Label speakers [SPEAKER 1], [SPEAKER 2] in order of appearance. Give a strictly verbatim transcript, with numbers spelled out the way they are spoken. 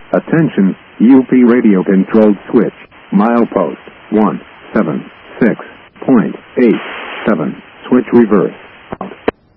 [SPEAKER 1] Attention, U P radio controlled switch. Milepost one seven six point eight seven. Switch reverse.